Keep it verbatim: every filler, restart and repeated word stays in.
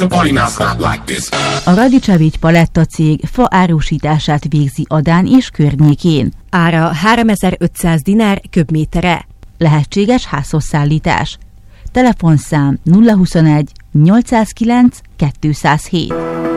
A Radicevic Paletta cég fa árusítását végzi Adán és környékén. Ára háromezer-ötszáz dinár köbméterre. Lehetséges házhozszállítás. Telefonszám nulla huszonegy nyolcszázkilenc kétszázhét.